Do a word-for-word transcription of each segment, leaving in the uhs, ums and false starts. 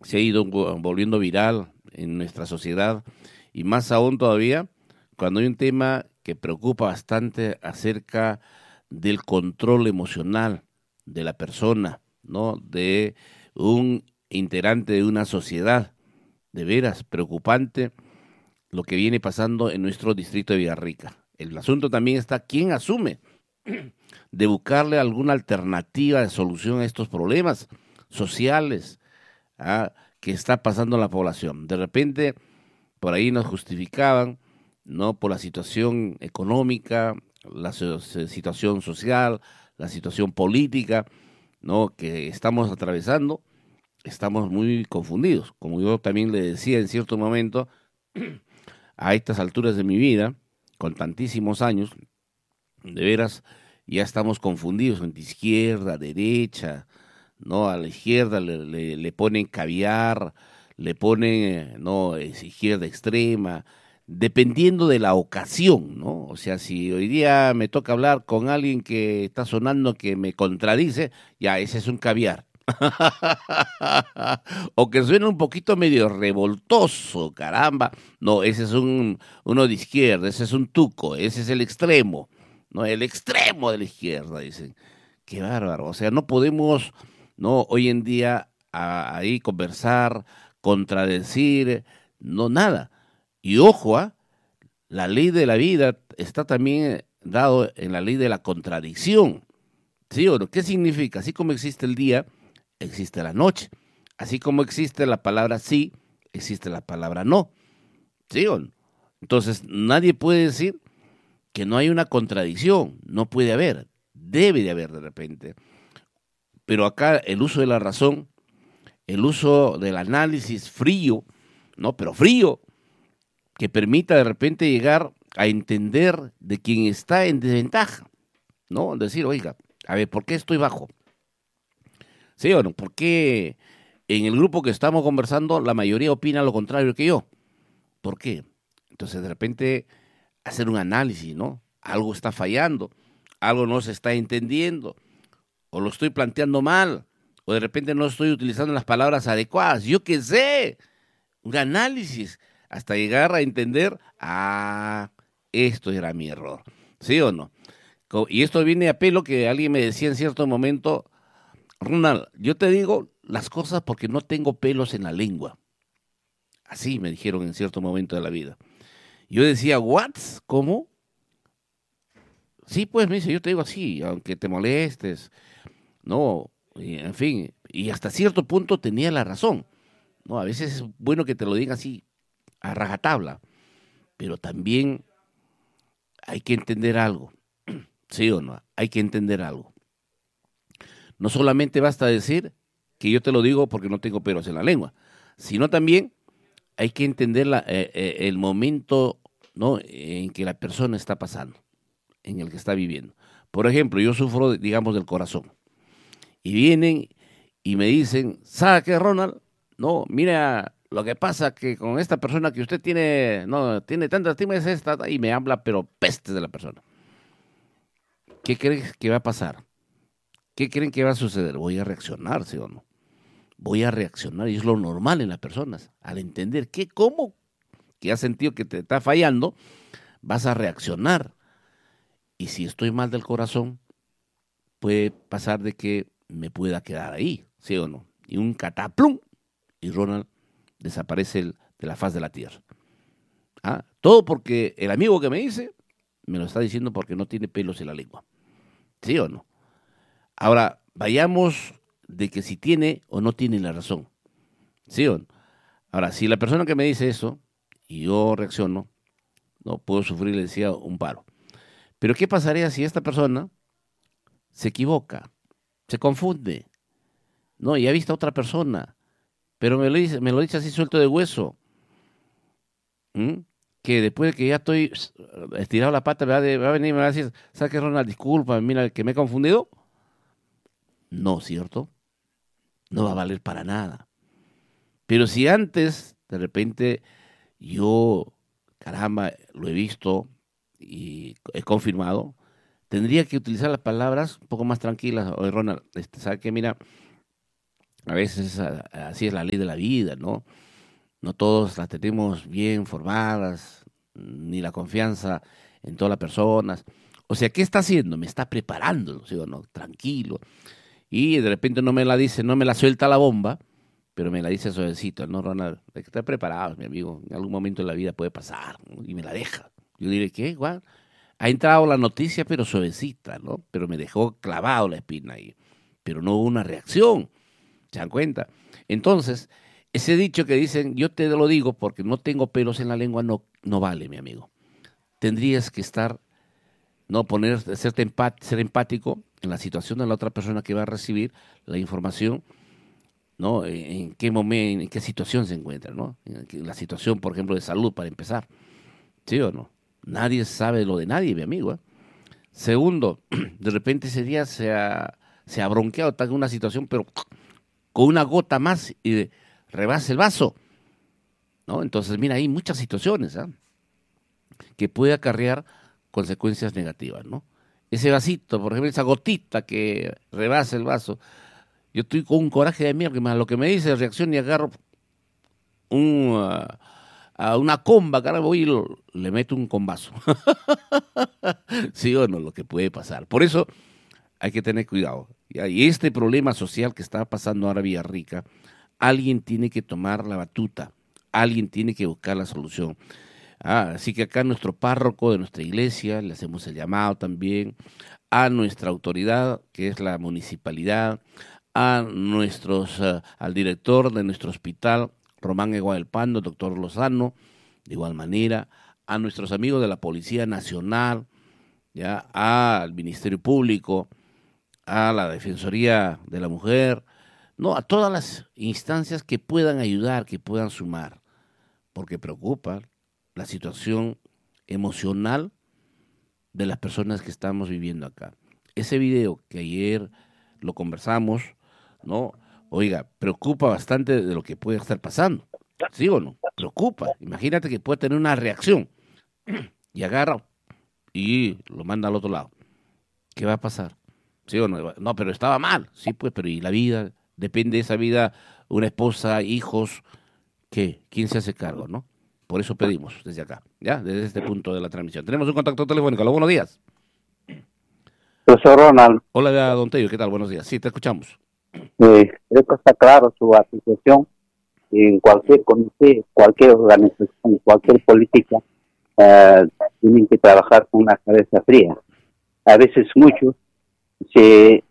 se ha ido vo- volviendo viral en nuestra sociedad y más aún todavía cuando hay un tema que preocupa bastante acerca del control emocional de la persona, ¿no? De un integrante de una sociedad. De veras, preocupante lo que viene pasando en nuestro distrito de Villarrica. El asunto también está quién asume de buscarle alguna alternativa de solución a estos problemas sociales, ¿ah? Que está pasando la población. De repente, por ahí nos justificaban, ¿no? Por la situación económica, la so- situación social, la situación política, ¿no? Que estamos atravesando, estamos muy confundidos. Como yo también le decía en cierto momento, a estas alturas de mi vida, con tantísimos años, de veras, ya estamos confundidos entre izquierda, derecha, ¿no? A la izquierda le, le, le ponen caviar, le ponen, eh, no, es izquierda extrema, dependiendo de la ocasión, ¿no? O sea, si hoy día me toca hablar con alguien que está sonando que me contradice, ya, ese es un caviar. O que suena un poquito medio revoltoso, caramba. No, ese es un uno de izquierda, ese es un tuco, ese es el extremo, ¿no? El extremo de la izquierda, dicen. Qué bárbaro. O sea, no podemos, no, hoy en día a- ahí conversar, contradecir, no nada. Y ojo, ¿ah? La ley de la vida está también dado en la ley de la contradicción. ¿Sí o no? ¿Qué significa? Así como existe el día, existe la noche. Así como existe la palabra sí, existe la palabra no. ¿Sí o no? Entonces, nadie puede decir que no hay una contradicción. No puede haber. Debe de haber de repente. Pero acá el uso de la razón, el uso del análisis frío, ¿no? Pero frío, que permita de repente llegar a entender de quien está en desventaja, ¿no? Decir, oiga, a ver, ¿por qué estoy bajo? ¿Sí o no? ¿Por qué en el grupo que estamos conversando la mayoría opina lo contrario que yo? ¿Por qué? Entonces, de repente, hacer un análisis, ¿no? Algo está fallando, algo no se está entendiendo, o lo estoy planteando mal, o de repente no estoy utilizando las palabras adecuadas. Yo qué sé, un análisis hasta llegar a entender, ah, esto era mi error. ¿Sí o no? Co- Y esto viene a pelo que alguien me decía en cierto momento, Ronald, yo te digo las cosas porque no tengo pelos en la lengua. Así me dijeron en cierto momento de la vida. Yo decía, ¿what? ¿Cómo? Sí, pues me dice, yo te digo así, aunque te molestes, no, y, en fin, y hasta cierto punto tenía la razón, ¿no? A veces es bueno que te lo digan así, a rajatabla, pero también hay que entender algo, ¿sí o no? Hay que entender algo. No solamente basta decir que yo te lo digo porque no tengo pelos en la lengua, sino también hay que entender la, eh, eh, el momento, ¿no? En que la persona está pasando, en el que está viviendo. Por ejemplo, yo sufro, digamos, del corazón. Y vienen y me dicen, ¿sabe qué, Ronald? No, mira, lo que pasa que con esta persona que usted tiene, no, tiene tanta estima es esta, y me habla, pero peste de la persona. ¿Qué crees que va a pasar? ¿Qué creen que va a suceder? Voy a reaccionar, ¿sí o no? Voy a reaccionar, y es lo normal en las personas, al entender que, ¿cómo? Que has sentido que te está fallando, vas a reaccionar. Y si estoy mal del corazón, puede pasar de que me pueda quedar ahí, ¿sí o no? Y un cataplum, y Ronald desaparece el- de la faz de la tierra. ¿Ah? Todo porque el amigo que me dice me lo está diciendo porque no tiene pelos en la lengua. ¿Sí o no? Ahora, vayamos de que si tiene o no tiene la razón. ¿Sí o no? Ahora, si la persona que me dice eso y yo reacciono, no puedo sufrir, le decía, un paro. Pero ¿qué pasaría si esta persona se equivoca, se confunde, no? Y ha visto a otra persona, pero me lo dice, me lo dice así suelto de hueso. ¿M? Que después de que ya estoy estirado la pata, me va, de- va a venir y me va a decir, ¿sabes qué, Ronald? Disculpa, mira, que me he confundido. No, ¿cierto? No va a valer para nada. Pero si antes, de repente, yo, caramba, lo he visto y he confirmado, tendría que utilizar las palabras un poco más tranquilas. Oye, Ronald, este, ¿sabes qué? Mira, A veces a- así es la ley de la vida, ¿no? No todos las tenemos bien formadas, ni la confianza en todas las personas. O sea, ¿qué está haciendo? Me está preparando, ¿sí o no? Tranquilo. Y de repente no me la dice, no me la suelta la bomba, pero me la dice suavecito, ¿no, Ronald? Hay que estar preparados, mi amigo. En algún momento de la vida puede pasar, ¿no? Y me la deja. Yo diré, ¿qué? Guau. Ha entrado la noticia, pero suavecita, ¿no? Pero me dejó clavado la espina ahí. Pero no hubo una reacción. ¿Se dan cuenta? Entonces, ese dicho que dicen, yo te lo digo porque no tengo pelos en la lengua, no, no vale, mi amigo. Tendrías que estar, no poner, serte empat, ser empático en la situación de la otra persona que va a recibir la información, ¿no? En, en qué momento, en qué situación se encuentra, ¿no? En qué- la situación, por ejemplo, de salud, para empezar. ¿Sí o no? Nadie sabe lo de nadie, mi amigo, ¿eh? Segundo, de repente ese día se ha, se ha bronqueado, está en una situación, pero con una gota más y de- rebasa el vaso, ¿no? Entonces, mira, hay muchas situaciones, ¿ah? Que puede acarrear consecuencias negativas, ¿no? Ese vasito, por ejemplo, esa gotita que rebasa el vaso, yo estoy con un coraje de mierda, que más lo que me dice reacción y agarro un, ah, a una comba, cara, voy y lo- le meto un combazo. Sí o no, lo que puede pasar. Por eso hay que tener cuidado. ¿Ya? Y este problema social que está pasando ahora en Villarrica, alguien tiene que tomar la batuta, alguien tiene que buscar la solución. Ah, así que acá nuestro párroco de nuestra iglesia, le hacemos el llamado también a nuestra autoridad, que es la municipalidad, a nuestros, eh, al director de nuestro hospital, Román Egualpando, doctor Lozano, de igual manera, a nuestros amigos de la Policía Nacional, ya, al Ministerio Público, a la Defensoría de la Mujer, no, a todas las instancias que puedan ayudar, que puedan sumar, porque preocupa la situación emocional de las personas que estamos viviendo acá. Ese video que ayer lo conversamos, ¿no? Oiga, preocupa bastante de lo que puede estar pasando. ¿Sí o no? Preocupa. Imagínate que puede tener una reacción y agarra y lo manda al otro lado. ¿Qué va a pasar? ¿Sí o no? No, pero estaba mal. Sí, pues, pero ¿y la vida? Depende de esa vida, una esposa, hijos, ¿qué? ¿Quién se hace cargo, no? Por eso pedimos desde acá, ¿ya? Desde este punto de la transmisión. Tenemos un contacto telefónico. Hola, buenos días. Profesor Ronald, Hola, don Tello, ¿qué tal? Buenos días. Sí, te escuchamos. eh, creo que está claro su asociación en cualquier comité, cualquier organización, cualquier política, eh, tienen que trabajar con una cabeza fría. A veces muchos se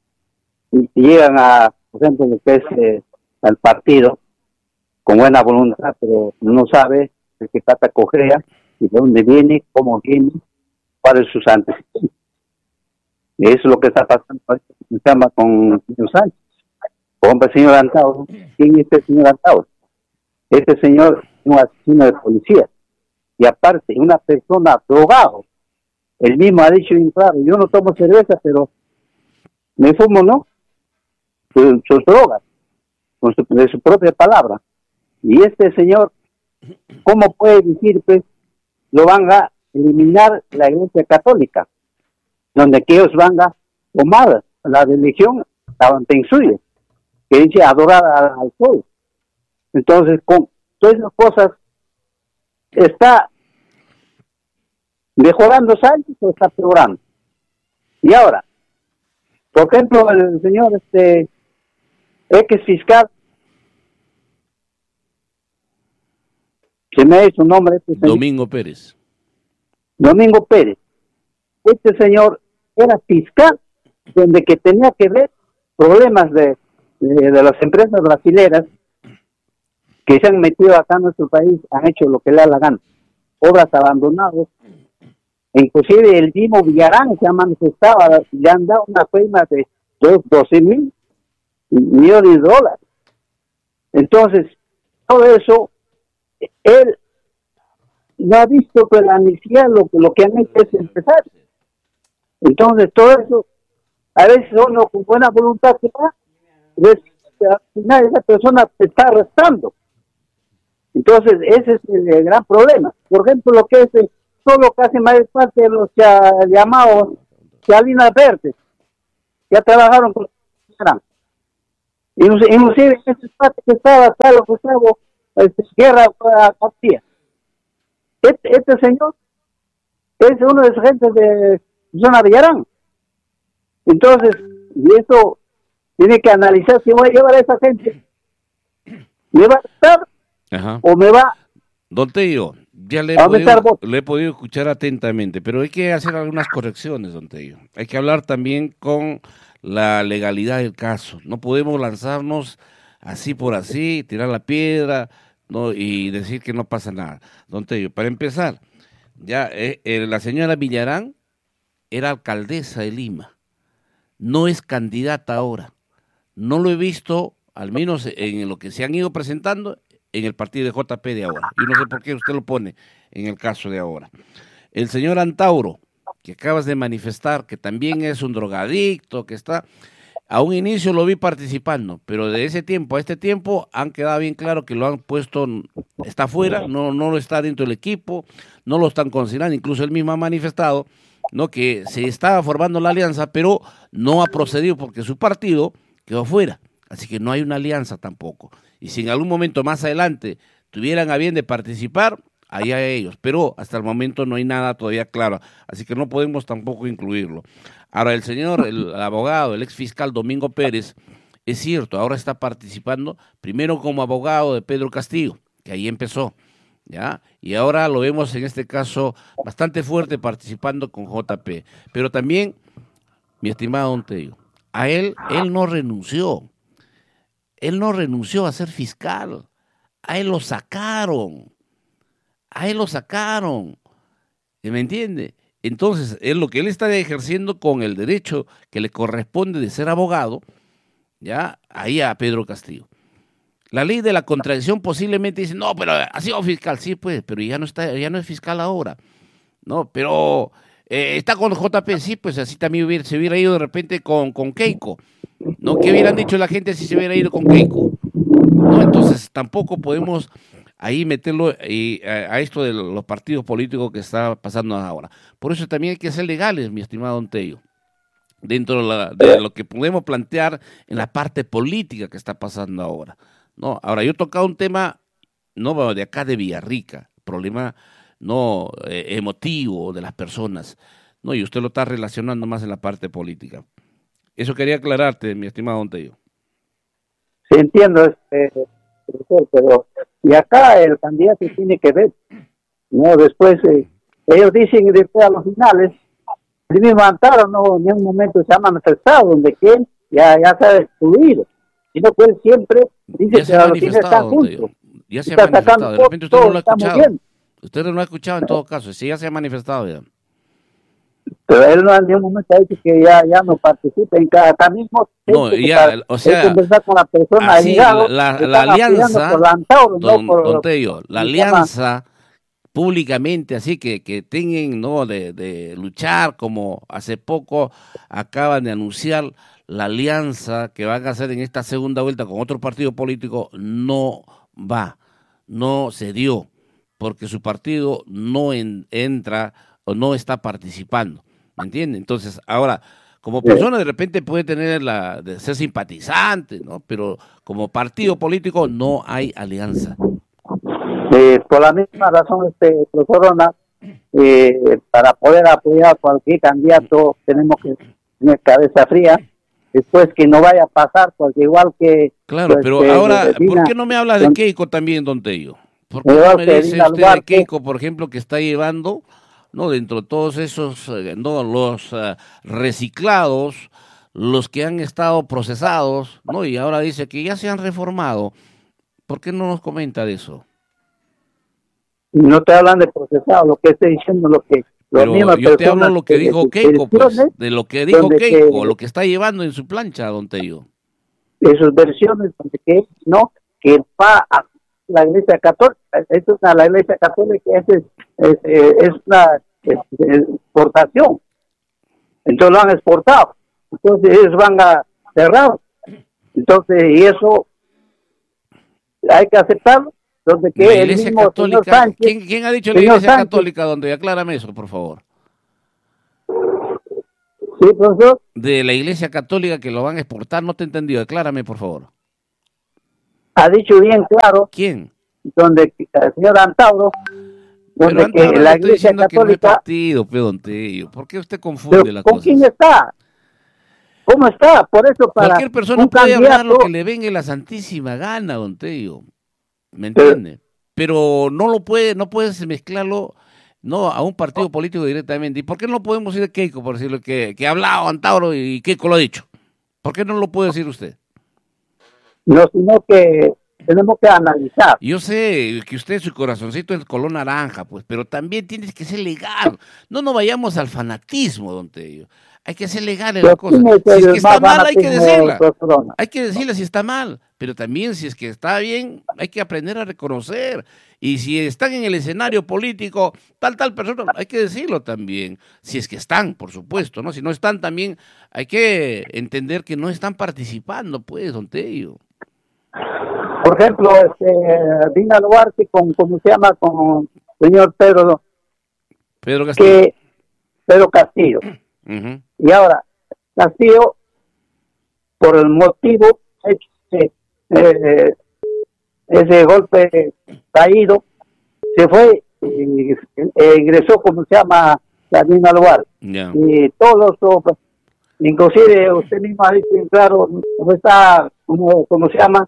llegan a, por ejemplo, lo que es eh, al partido con buena voluntad, pero no sabe de qué pata cojea y de dónde viene, cómo viene, cuáles sus antecedentes. Eso es lo que está pasando ahorita con el tema con el señor Sánchez. Hombre, señor Antauro, ¿quién es este señor Antauro? Este señor es un asesino de policía. Y aparte, una persona drogado. Él mismo ha dicho bien claro, yo no tomo cerveza, pero me fumo, ¿no? Sus, sus drogas, con su, de su propia palabra. Y este señor, ¿cómo puede decir, pues, lo van a eliminar la Iglesia Católica? Donde que ellos van a tomar la religión, la suya, que dice adorar al, al sol. Entonces, con todas esas cosas, ¿está mejorando Sánchez o está peorando? Y ahora, por ejemplo, el señor este ex fiscal, se me ha dicho su nombre, este señor, Domingo Pérez. Domingo Pérez. Este señor era fiscal, donde que tenía que ver problemas de, de, de las empresas brasileras que se han metido acá en nuestro país, han hecho lo que le da la gana. Obras abandonadas. Inclusive el mismo Villarán se ha manifestado, le han dado una firma de doce mil millones de dólares. Entonces, todo eso, él no ha visto que la amnistía lo, lo que han hecho es empezar. Entonces, todo eso, a veces uno con buena voluntad que va, ves que al final esa persona te está arrestando. Entonces, ese es el, el gran problema. Por ejemplo, lo que es el, solo casi mayor parte de los ya, llamados Salinas Verdes, ya trabajaron con Inclusive inclusive en ese espacio que estaba Carlos Gustavo este, Guerra a García. Este, este señor es uno de los gentes de Zona Villarán. Entonces, y eso tiene que analizar si voy a llevar a esa gente. ¿Me va a estar Ajá. o me va Don Tello, ya le he, a aumentar podido, votos? le he podido escuchar atentamente, pero hay que hacer algunas correcciones, don Tello. Hay que hablar también con la legalidad del caso. No podemos lanzarnos así por así, tirar la piedra, ¿no? Y decir que no pasa nada. Don Tello, para empezar, ya eh, eh, la señora Villarán era alcaldesa de Lima, no es candidata ahora. No lo he visto, al menos en lo que se han ido presentando, en el partido de J P de ahora. Y no sé por qué usted lo pone en el caso de ahora. El señor Antauro, que acabas de manifestar, que también es un drogadicto, que está... A un inicio lo vi participando, pero de ese tiempo a este tiempo han quedado bien claro que lo han puesto, está fuera, no, no lo está dentro del equipo, no lo están considerando, incluso él mismo ha manifestado, ¿no?, que se estaba formando la alianza, pero no ha procedido porque su partido quedó fuera, así que no hay una alianza tampoco. Y si en algún momento más adelante tuvieran a bien de participar, allá ellos, pero hasta el momento no hay nada todavía claro, así que no podemos tampoco incluirlo. Ahora, el señor, el abogado, el ex fiscal Domingo Pérez, es cierto, ahora está participando primero como abogado de Pedro Castillo, que ahí empezó, ¿ya? Y ahora lo vemos en este caso bastante fuerte participando con J P. Pero también, mi estimado Don Tello, a él, él no renunció, él no renunció a ser fiscal, a él lo sacaron, a él lo sacaron, ¿me entiende? Entonces, es lo que él está ejerciendo con el derecho que le corresponde de ser abogado, ya, ahí a Pedro Castillo. La ley de la contradicción posiblemente dice, no, pero ha sido fiscal, sí, pues, pero ya no está, ya no es fiscal ahora, no, pero eh, está con J P, sí, pues así también hubiera, se hubiera ido de repente con, con Keiko, ¿no? ¿Qué hubieran dicho la gente si se hubiera ido con Keiko? ¿No? Entonces, tampoco podemos ahí meterlo y, a, a esto de los partidos políticos que está pasando ahora. Por eso también hay que ser legales, mi estimado Don Tello, dentro de, la, de lo que podemos plantear en la parte política que está pasando ahora. No, ahora yo he tocado un tema, no de acá de Villarrica, problema no eh, emotivo de las personas, no, y usted lo está relacionando más en la parte política. Eso quería aclararte, mi estimado Don Tello. Sí, entiendo, este, profesor, pero y acá el candidato tiene que ver, ¿no? Después, eh, ellos dicen que después a los finales, el mismo Antaro no en un momento se ha manifestado, donde que él ya, ya se ha destruido, sino que él siempre dice Ya se que ha a los finales están manifestado, Don Tello. juntos. Ya se ha Está manifestado. sacando De repente usted no lo ha estamos escuchado. bien. Usted no lo ha escuchado en todo caso. Sí, ya se ha manifestado ya. Pero él no en ningún momento ha dicho que ya, ya no participa en cada acá mismo. No, Él, ya, o sea, conversar con la persona así, llegado, la, la, que la están apoyando alianza, por la Antauro, don, no por, don Tello, la ¿cómo se llama? alianza públicamente, así que, que tengan, ¿no?, de, de luchar, como hace poco acaban de anunciar la alianza que van a hacer en esta segunda vuelta con otro partido político, no va, no se dio, porque su partido no en, entra o no está participando, ¿me entiende? Entonces, ahora, como persona de repente puede tener la de ser simpatizante, ¿no? Pero como partido político no hay alianza. Eh, por la misma razón, este profesor Ronald, eh, para poder apoyar a cualquier candidato tenemos que tener cabeza fría, después que no vaya a pasar, porque igual que... Claro, pues, pero que ahora, Medina, ¿por qué no me habla de con, Keiko también, don Tello? ¿Por qué no igual me que dice Dina usted de Duarte, Keiko, por ejemplo, que está llevando, no, dentro de todos esos, eh, no, los uh, reciclados, los que han estado procesados, no, y ahora dice que ya se han reformado? ¿Por qué no nos comenta de eso? no te hablan de procesado, lo que estoy diciendo, lo que... Pero yo te hablo lo que dijo Keiko, pues, de lo que dijo Keiko, que, lo que está llevando en su plancha, don Tello. De sus versiones, donde que no, que va a la Iglesia Católica, es una, la Iglesia Católica es, es, es, es una es, es exportación, entonces lo han exportado, entonces ellos van a cerrar, entonces, y eso hay que aceptarlo, donde que la el Iglesia mismo Católica, señor Sánchez, ¿quién, quién ha dicho la Iglesia Sánchez, Católica, donde aclárame eso, por favor? Sí, profesor. De la Iglesia Católica que lo van a exportar, no te he entendido, aclárame, por favor. ha dicho bien claro, ¿Quién? donde el señor Antauro, donde Pero que Antauro le la estoy Iglesia diciendo que no es Católica, partido, pe, don Tello. ¿Por qué usted confunde pero las ¿con quién cosas? está? ¿Cómo está? Por eso para Cualquier persona un puede hablar lo que candidato, le venga la santísima gana, don Tello. ¿Me pero, entiende? Pero no lo puede, no puedes mezclarlo no a un partido político directamente. ¿Y por qué no podemos ir a Keiko, por decirlo, que, que ha hablado Antauro y Keiko lo ha dicho? ¿Por qué no lo puede decir usted? no, sino que tenemos que analizar. Yo sé que usted su corazoncito es color naranja, pues, pero también tienes que ser legal. No nos vayamos al fanatismo, don Tello. Hay que ser legal en la Pero cosa. ¿quién es Si es que el más está mal, hay que fanatismo, decirla. profesor? Hay que decirle si está mal, pero también si es que está bien, hay que aprender a reconocer. Y si están en el escenario político, tal, tal persona, hay que decirlo también. Si es que están, por supuesto, ¿no? Si no están también, hay que entender que no están participando, pues, don Tello. Por ejemplo, este, Dina Duarte con, ¿cómo se llama? Con el señor Pedro, Pedro Castillo. que, Pedro Castillo. Uh-huh. Y ahora, Castillo, por el motivo, ese, eh, ese golpe caído, se fue y e ingresó, como se llama, la Dina Duarte. Yeah. Y todos, los, inclusive usted mismo ha dicho, claro, no está, como, como se llama,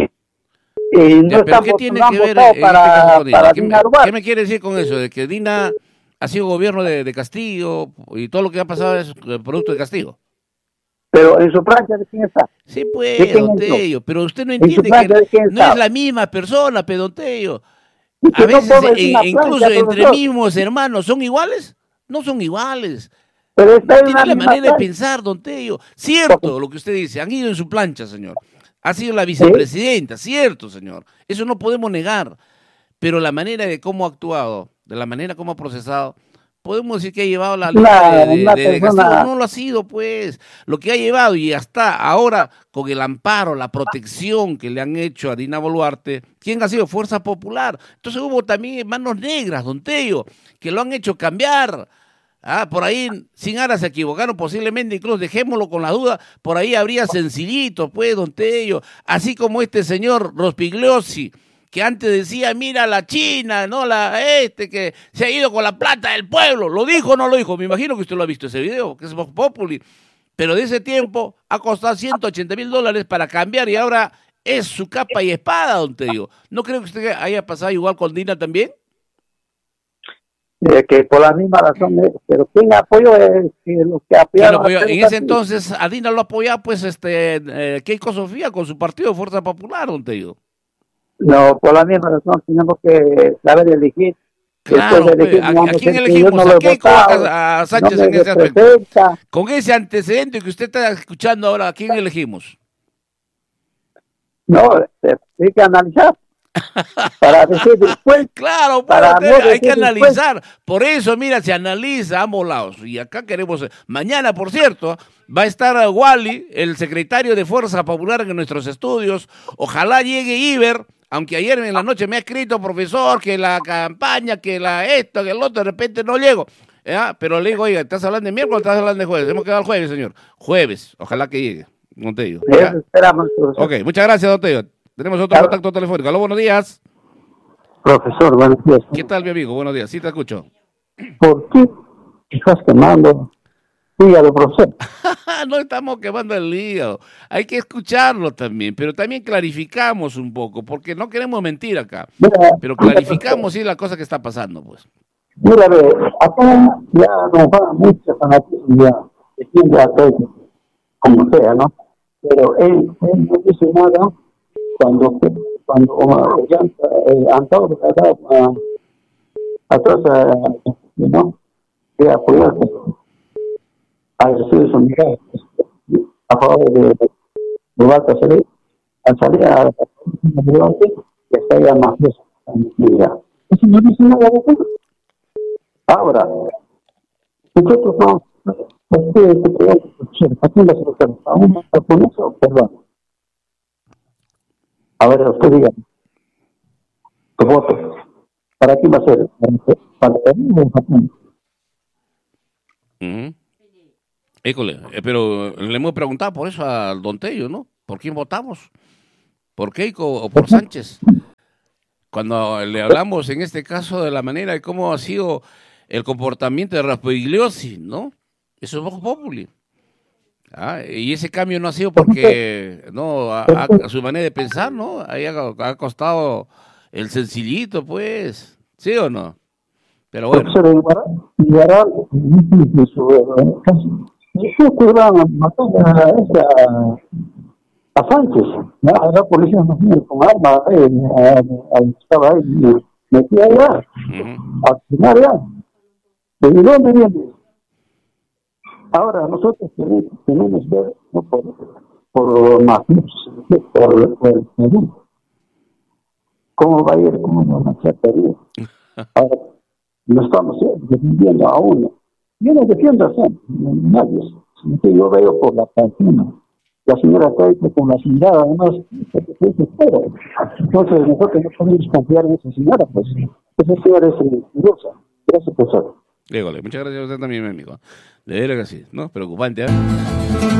y no, Ya, pero están, ¿qué tiene no han que ver votado en para, este caso con Dina? para ¿Qué Dina me, Duarte. ¿Qué me quiere decir con eso? De que Dina ha sido gobierno de, de Castillo y todo lo que ha pasado es producto de Castillo. Pero en su plancha, ¿de quién está? Sí, ¿De pues, quién don entró? Tello, pero usted no En su entiende que plancha, ¿de quién no es estaba? la misma persona, pe, don Tello. Y A que no veces, todo e- es una e plancha, incluso entre profesor. mismos hermanos, ¿son iguales? No son iguales. Pero está No en tiene una la misma manera de plancha. pensar, don Tello. Porque, Cierto lo que usted dice, han ido en su plancha, señor. Ha sido la ¿sí? vicepresidenta, cierto, señor. Eso no podemos negar. Pero la manera de cómo ha actuado, de la manera como ha procesado, podemos decir que ha llevado la línea Una, de, de, una de, de Castillo. persona, No lo ha sido, pues. Lo que ha llevado y hasta ahora, con el amparo, la protección que le han hecho a Dina Boluarte, ¿quién ha sido? Fuerza Popular. Entonces hubo también manos negras, don Tello, que lo han hecho cambiar. Ah, por ahí, sin aras se equivocaron posiblemente, incluso dejémoslo con la duda, por ahí habría sencillito, pues, don Tello, así como este señor Rospigliosi, que antes decía, mira la China, no la este, que se ha ido con la plata del pueblo, ¿lo dijo o no lo dijo? Me imagino que usted lo ha visto ese video, que es Vox Populi, pero de ese tiempo ha costado ciento ochenta mil dólares para cambiar y ahora es su capa y espada, don Tello. ¿No creo que usted haya pasado igual con Dina también? eh, que por la misma razón, eh, pero ¿quién apoyó? Eh, que los que ¿Quién lo apoyaron a apoyó? Pedro En ese Castillo. entonces a Dina lo apoyaba pues este eh, Keiko Sofía con su partido Fuerza Popular, don Tello. No, por la misma razón tenemos que saber elegir. Después de Claro, pe, elegir, ¿a, no a vamos a quién decir que yo elegimos? no ¿A lo he Keiko o a, votado, Cas- a no Sánchez me en ese aspecto? representa. Con ese antecedente que usted está escuchando ahora, ¿a quién elegimos? No, se tiene que analizar para decir después, Claro, pues para usted, no hay que decir después. analizar. Por eso, mira, se analiza a ambos lados. Y acá queremos. Mañana, por cierto, va a estar Wally, el secretario de Fuerza Popular en nuestros estudios. Ojalá llegue Iber, aunque ayer en la noche me ha escrito, profesor, que la campaña, que la esto, que el otro, de repente no llego. ¿Ya? Pero le digo, oiga, ¿estás hablando de miércoles o estás hablando de jueves? Hemos quedado el jueves, señor. Jueves, ojalá que llegue. No te digo. ¿Ya? Eso esperamos, profesor. Ok, muchas gracias, don Tello. Tenemos otro Claro. contacto telefónico. Aló, buenos días. Profesor, buenos días. ¿Qué tal, mi amigo? Buenos días. Sí, te escucho. ¿Por qué estás quemando hígado, profesor? No estamos quemando el hígado. Hay que escucharlo también, pero también clarificamos un poco, porque no queremos mentir acá. Mira, Pero clarificamos sí la cosa que está pasando, pues. mira, ve, acá ya nos va mucho fanatismo, ya defiende a todo, como sea, ¿no? Pero él, él no dice nada cuando cuando uh, ya, eh, Antauro a, a todos, ¿no? De apoyar a recibir su mirada a favor de de Balta Salir, al salir a la que está ya más mira. Eso no dice nada de eso. Ahora, nosotros no, ustedes se preguntan, ¿a quién les gusta? ¿A un japonés o peruano? A ver, usted diga, tu voto, ¿para quién va a ser? ¿Para Perú o Japón? Uh-huh. École, eh, pero le hemos preguntado por eso al don Tello, ¿no? ¿Por quién votamos? ¿Por Keiko o por Sánchez? Cuando le hablamos en este caso de la manera de cómo ha sido el comportamiento de Raspoigliosi, ¿no? Eso es Vox Populi. Ah, y ese cambio no ha sido porque, no, a, a, a su manera de pensar, ¿no? Ahí ha, ha costado el sencillito, pues, ¿sí o no? Pero bueno. Pero Iguará, yo que iban a matar a esa a Sánchez, ¿no? A la policía nacional con arma, eh, a, a, estaba ahí, metía allá, uh-huh. Al final ya. ¿De dónde viene? Ahora nosotros tenemos, tenemos que ver, no por, por mafiosos, por, por el Perú. ¿Cómo va a ir? ¿Cómo va a ser Perú? Ahora, no estamos defendiendo a uno. Yo no defiendo a nadie. Yo veo por la cantina. La señora está ahí con la señora, además, entonces nosotros no podemos confiar en esa señora, pues esa señora es mentirosa. Gracias, profesor. Dígale, muchas gracias a usted también, mi amigo. De verdad que sí, ¿no? Preocupante, ¿eh?